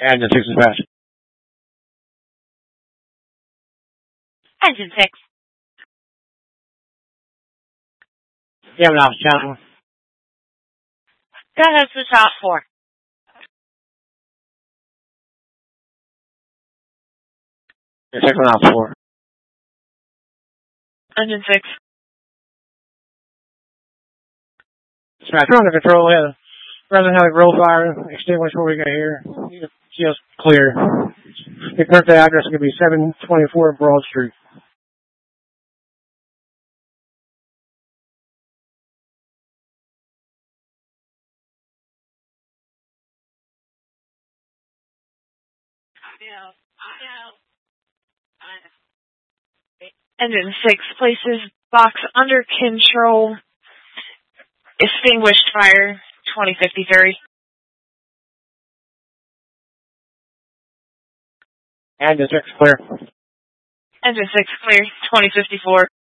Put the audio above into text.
Engine 6 is fast. Engine 6. You have an off channel. Go ahead, switch off 4. The 6 went off 4. Engine 6. Smash, we're under control. Yeah. Rather than having roll fire, extinguish what we got here. Just clear. The correct address is going to be 724 Broad Street. Engine 6 places box under control. Extinguished fire 2053. Engine 6 clear. Engine 6 clear 2054.